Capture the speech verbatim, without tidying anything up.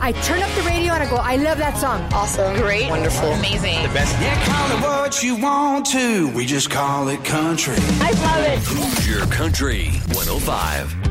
I turn up the radio and I go, I love that song. Awesome. Great. Wonderful. Amazing. The best. Yeah, call it what you want to. We just call it country. I love it. Hoosier Country one oh five.